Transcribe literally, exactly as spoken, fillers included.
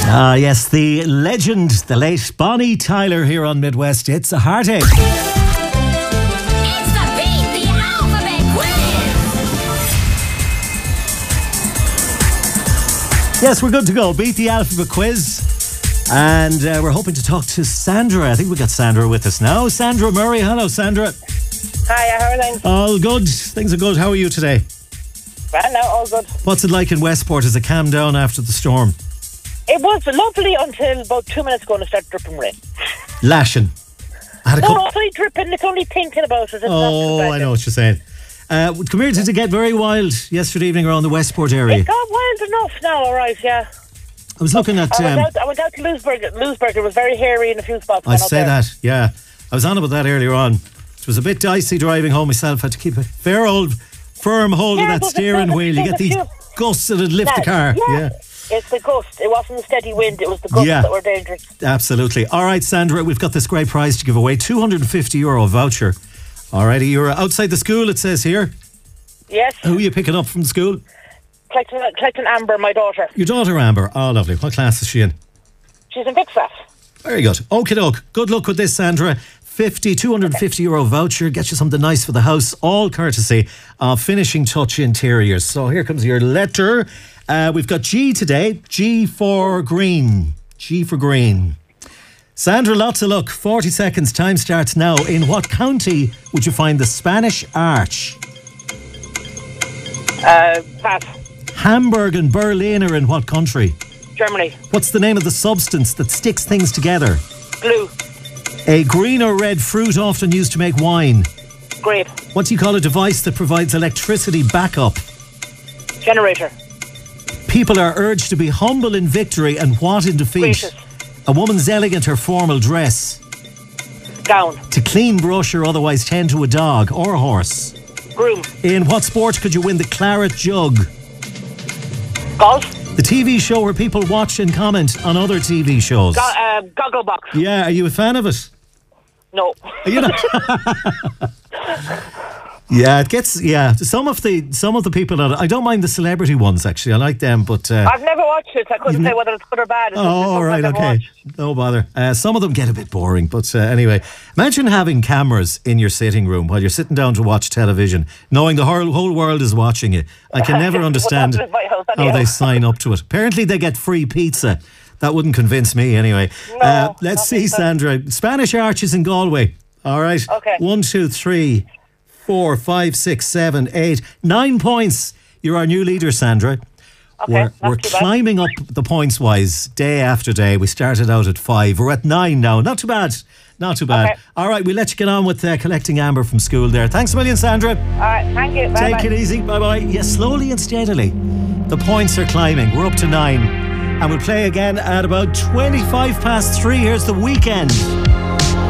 Ah, yes, the legend, the late Bonnie Tyler here on Midwest. It's a heartache. It's the Beat the Alphabet Quiz. Yes, we're good to go. Beat the Alphabet Quiz. And uh, we're hoping to talk to Sandra. I think we got Sandra with us now. Sandra Murray. Hello, Sandra. Hiya, how are things? All good. Things are good. How are you today? Well, no, all good. What's it like in Westport? Has it calmed down after the storm? It was lovely until about two minutes ago and it started dripping rain. Lashing. I had a No, couple- no, it's only dripping. It's only thinking about it. It's not Oh, too bad. I know what you're saying. Uh, come here, did it get very wild yesterday evening around the Westport area? It got wild enough now, all right, yeah. I was looking at... I went, Um, out, I went out to Lewisburg. Lewisburg, it was very hairy in a few spots. I Went out say there. that, yeah. I was on about that earlier on. It was a bit dicey driving home myself. I had to keep a fair old firm hold Yeah, of that there's a- steering there's a- wheel. You there's get a these few- gusts that would lift the car. Yeah, Yeah, it's the gust. It wasn't the steady wind. It was the gusts Yeah. that were dangerous. absolutely. All right, Sandra, we've got this great prize to give away. two hundred fifty euro voucher. Alrighty, you're outside the school, it says here. Yes. Who are you picking up from the school? Collecting, collecting Amber, my daughter. Your daughter, Amber. Oh, lovely. What class is she in? She's in Bixfast. Very good. Okie doke. Good luck with this, Sandra. fifty, two hundred fifty euro voucher. Get you something nice for the house. All courtesy of Finishing Touch Interiors. So here comes your letter. Uh, we've got G today. G for green. G for green. Sandra, lots of luck. forty seconds. Time starts now. In what county would you find the Spanish Arch? Uh, pass. Hamburg and Berlin are in what country? Germany. What's the name of the substance that sticks things together? Glue. A green or red fruit often used to make wine. Grape. What do you call a device that provides electricity backup? Generator. People are urged to be humble in victory and what in defeat? Gracious. A woman's elegant or formal dress. Gown. To clean, brush or otherwise tend to a dog or a horse. Groom. In what sport could you win the claret jug? Golf. The T V show where people watch and comment on other T V shows. Go- uh, goggle box. Yeah, are you a fan of it? No. Are you not? Yeah, it gets, yeah, some of the some of the people that, I don't mind the celebrity ones actually, I like them, but uh, I've never watched it, so I couldn't You've say ne- whether it's good or bad. It's just oh, something right, I've never okay, watched. no bother. Uh, some of them get a bit boring, but uh, anyway, imagine having cameras in your sitting room while you're sitting down to watch television, knowing the whole, whole world is watching you. I can never Well, understand that's in my house how anyhow. they sign up to it. Apparently they get free pizza. That wouldn't convince me anyway. No, uh, let's not see, me, so. Sandra. Spanish Arches in Galway. All right. Okay. One, two, three, four, five, six, seven, eight, nine points. You're our new leader, Sandra. Okay, we're not we're too bad. climbing up the points wise day after day. We started out at five. We're at nine now. Not too bad. Not too bad. Okay. All right, we'll let you get on with uh, collecting Amber from school there. Thanks a million, Sandra. All right, thank you. Bye Take it easy. Bye bye. Yes, slowly and steadily. The points are climbing. We're up to nine. And we'll play again at about twenty-five past three. Here's The Weekend.